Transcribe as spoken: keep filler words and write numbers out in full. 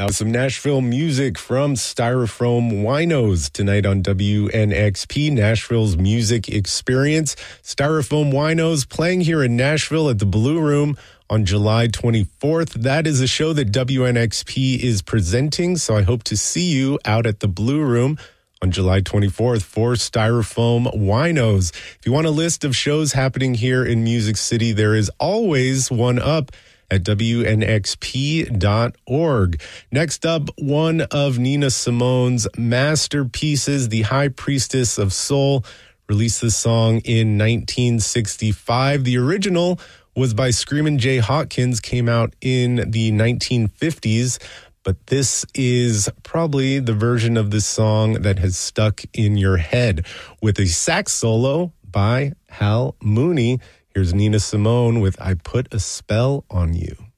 That was some Nashville music from Styrofoam Winos tonight on W N X P, Nashville's music experience. Styrofoam Winos playing here in Nashville at the Blue Room on July twenty-fourth. That is a show that W N X P is presenting, so I hope to see you out at the Blue Room on July twenty-fourth for Styrofoam Winos. If you want a list of shows happening here in Music City, there is always one up at W N X P dot org. Next up, one of Nina Simone's masterpieces, The High Priestess of Soul, released this song in nineteen sixty-five. The original was by Screamin' Jay Hawkins, came out in the nineteen fifties, but this is probably the version of this song that has stuck in your head with a sax solo by Hal Mooney. Here's Nina Simone with I Put a Spell on You.